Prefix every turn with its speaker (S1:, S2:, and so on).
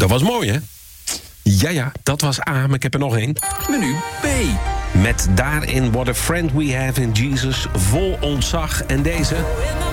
S1: Dat was mooi, hè? Ja, dat was A, maar ik heb er nog één.
S2: Menu B.
S1: Met daarin What a Friend We Have in Jesus, vol ontzag. En deze...